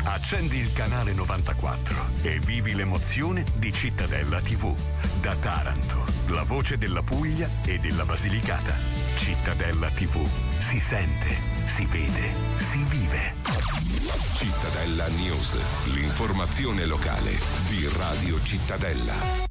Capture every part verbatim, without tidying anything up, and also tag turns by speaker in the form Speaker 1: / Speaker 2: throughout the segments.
Speaker 1: Accendi il canale novantaquattro e vivi l'emozione di Cittadella tivù. Da Taranto, la voce della Puglia e della Basilicata. Cittadella tivù. Si sente, si vede, si vive.
Speaker 2: Cittadella News, l'informazione locale di Radio Cittadella.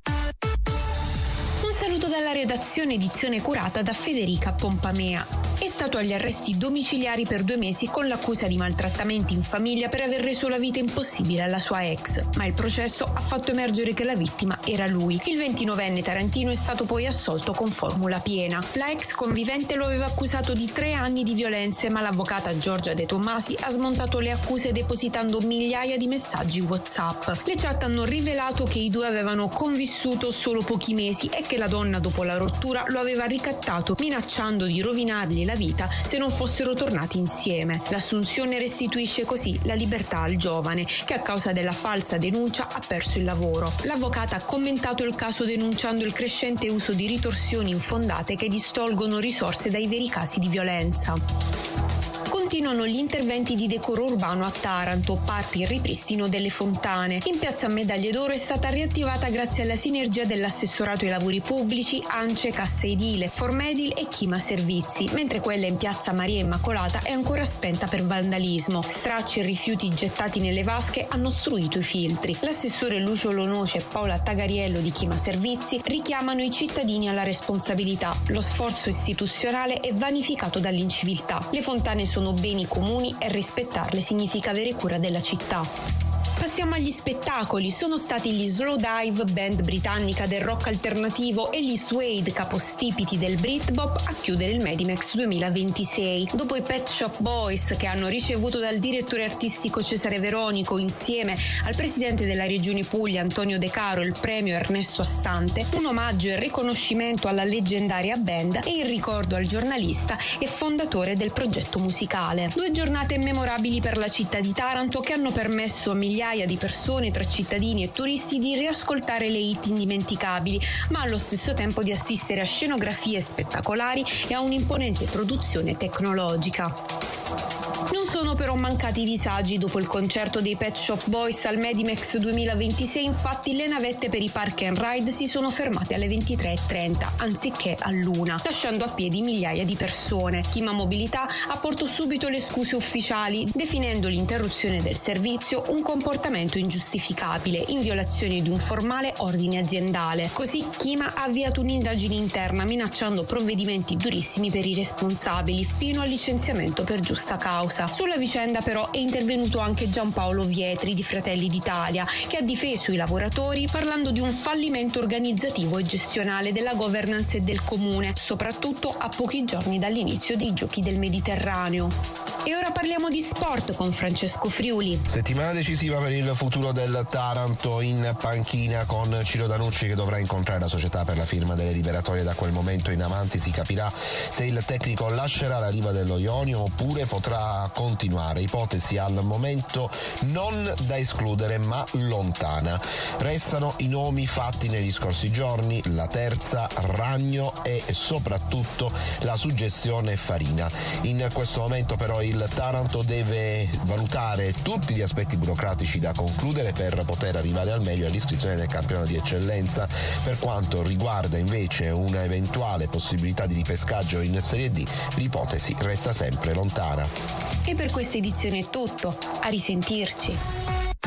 Speaker 3: Un saluto dalla redazione, edizione curata da Federica Pompamea. È stato agli arresti domiciliari per due mesi con l'accusa di maltrattamenti in famiglia per aver reso la vita impossibile alla sua ex, ma il processo ha fatto emergere che la vittima era lui. Il ventinovenne tarantino è stato poi assolto con formula piena. La ex convivente lo aveva accusato di tre anni di violenze, ma l'avvocata Giorgia De Tommasi ha smontato le accuse depositando migliaia di messaggi WhatsApp. Le chat hanno rivelato che i due avevano convissuto solo pochi mesi e che la donna dopo la rottura lo aveva ricattato minacciando di rovinargli la vita se non fossero tornati insieme. L'assunzione restituisce così la libertà al giovane che a causa della falsa denuncia ha perso il lavoro. L'avvocata ha commentato il caso denunciando il crescente uso di ritorsioni infondate che distolgono risorse dai veri casi di violenza. Continuano gli interventi di decoro urbano a Taranto, parte il ripristino delle fontane. In piazza Medaglie d'Oro è stata riattivata grazie alla sinergia dell'assessorato ai lavori pubblici, ANCE, Cassa Edile, Formedil e Chima Servizi, mentre quella in piazza Maria Immacolata è ancora spenta per vandalismo. Stracci e rifiuti gettati nelle vasche hanno ostruito i filtri. L'assessore Lucio Lonoce e Paola Tagariello di Chima Servizi richiamano i cittadini alla responsabilità. Lo sforzo istituzionale è vanificato dall'inciviltà. Le fontane sono beni comuni e rispettarle significa avere cura della città. Passiamo agli spettacoli. Sono stati gli Slow Dive, band britannica del rock alternativo, e gli Suede, capostipiti del Britpop, a chiudere il Medimex duemilaventisei. Dopo i Pet Shop Boys, che hanno ricevuto dal direttore artistico Cesare Veronico insieme al presidente della regione Puglia Antonio De Caro il premio Ernesto Assante, un omaggio e riconoscimento alla leggendaria band e il ricordo al giornalista e fondatore del progetto musicale. Due giornate memorabili per la città di Taranto che hanno permesso a migliaia di persone tra cittadini e turisti di riascoltare le hit indimenticabili, ma allo stesso tempo di assistere a scenografie spettacolari e a un'imponente produzione tecnologica. Non sono però mancati i disagi. Dopo il concerto dei Pet Shop Boys al Medimex duemilaventisei, infatti, le navette per i park and ride si sono fermate alle ventitré e trenta anziché all'una, lasciando a piedi migliaia di persone. Chima Mobilità ha portato subito le scuse ufficiali, definendo l'interruzione del servizio un comportamento ingiustificabile, in violazione di un formale ordine aziendale. Così Chima ha avviato un'indagine interna, minacciando provvedimenti durissimi per i responsabili, fino al licenziamento per giusta causa. Sulla vicenda però è intervenuto anche Giampaolo Vietri di Fratelli d'Italia, che ha difeso i lavoratori parlando di un fallimento organizzativo e gestionale della governance e del comune, soprattutto a pochi giorni dall'inizio dei Giochi del Mediterraneo. E ora parliamo di sport con Francesco Friuli.
Speaker 4: Settimana decisiva per il futuro del Taranto, in panchina con Ciro Danucci che dovrà incontrare la società per la firma delle liberatorie. Da quel momento in avanti si capirà se il tecnico lascerà la riva dello Ionio oppure potrà continuare. Ipotesi al momento non da escludere ma lontana. Restano i nomi fatti negli scorsi giorni, la terza Ragno e soprattutto la suggestione Farina. In questo momento però il Taranto deve valutare tutti gli aspetti burocratici da concludere per poter arrivare al meglio all'iscrizione del campionato di eccellenza. Per quanto riguarda invece una eventuale possibilità di ripescaggio in Serie D, l'ipotesi resta sempre lontana.
Speaker 3: E per questa edizione è tutto. A risentirci.